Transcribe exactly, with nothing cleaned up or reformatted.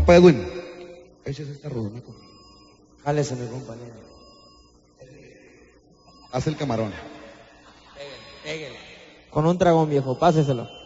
Compa Edwin, échese esta rodona conmigo. Jálese, mi compañero. Haz el camarón. Pégale, pégale. Con un dragón, viejo, páseselo.